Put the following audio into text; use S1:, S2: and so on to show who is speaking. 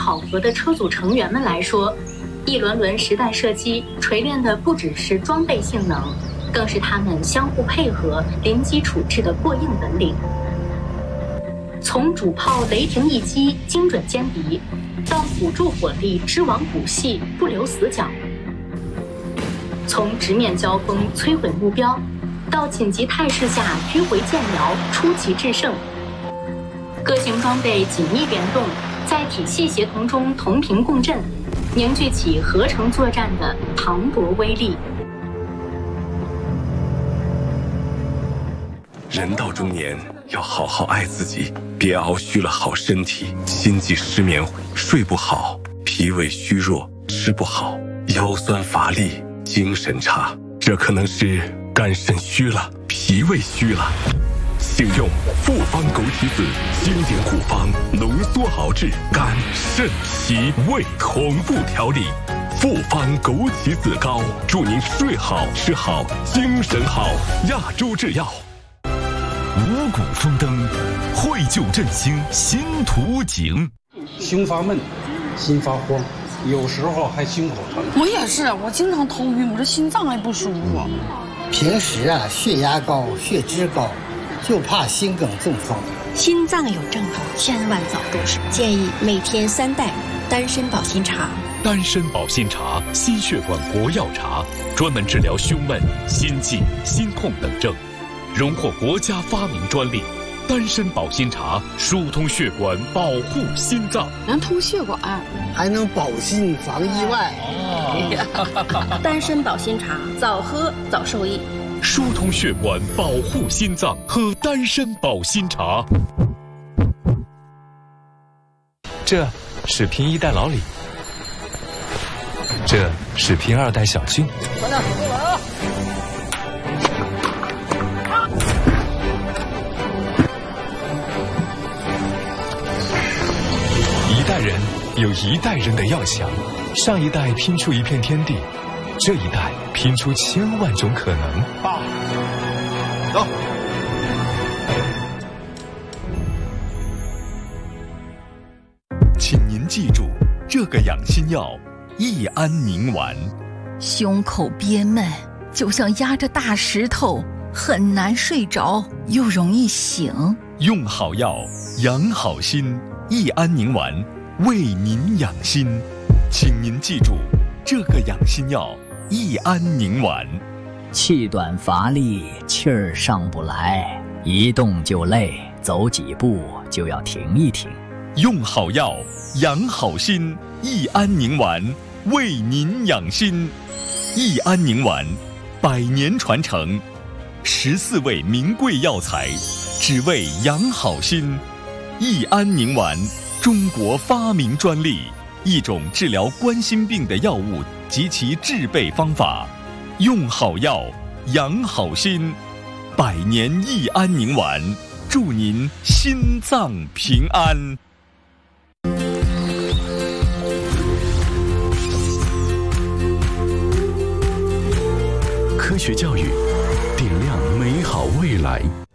S1: 考核的车组成员们来说，一轮轮实弹射击锤炼的不只是装备性能，更是他们相互配合、临机处置的过硬本领。从主炮雷霆一击精准歼敌，到辅助火力织网补细不留死角；从直面交锋摧毁目标，到紧急态势下迂回箭苗出奇制胜。各型装备紧密联动，在体系协同中同频共振，凝聚起合成作战的磅礴威力。
S2: 人到中年，要好好爱自己，别熬虚了好身体，心悸失眠，睡不好，脾胃虚弱，吃不好，腰酸乏力，精神差，这可能是肝肾虚了，脾胃虚了。请用复方枸杞子经典古方浓缩熬制肝肾脾胃同步调理，复方枸杞子膏，祝您睡好吃好精神好。亚洲制药。
S3: 五谷丰登，绘就振兴新图景。
S4: 胸发闷，心发慌，有时候还心口疼。
S5: 我也是，我经常头晕，我这心脏还不舒服。
S6: 平时血压高、血脂高，就怕心梗中风。
S7: 心脏有症状，千万早重视。建议每天3袋丹参保心茶。
S3: 丹参保心茶，心血管国药茶，专门治疗胸闷、心悸、心痛等症。荣获国家发明专利，丹参保心茶疏通血管，保护心脏，
S5: 能通血管，
S6: 还能保心防意外。
S7: 丹参保心茶，早喝早受益。
S3: 疏通血管，保护心脏，喝丹参保心茶。
S8: 这是拼1代老李，这是拼2代小俊。
S6: 快点，过来啊！
S8: 一代人有一代人的要想，上一代拼出一片天地，这一代拼出千万种可能。
S4: 爸，走。
S3: 请您记住这个养心药益安宁丸。
S9: 胸口憋闷，就像压着大石头，很难睡着，又容易醒。
S3: 用好药，养好心。益安宁丸为您养心，请您记住这个养心药益安宁丸。
S10: 气短乏力，气儿上不来，一动就累，走几步就要停一停。
S3: 用好药，养好心，益安宁丸为您养心。益安宁丸100年传承，14味名贵药材，只为养好心。益安宁丸，中国发明专利，一种治疗冠心病的药物及其制备方法。用好药，养好心，100年益安宁丸，祝您心脏平安。
S2: 科学教育，点亮美好未来。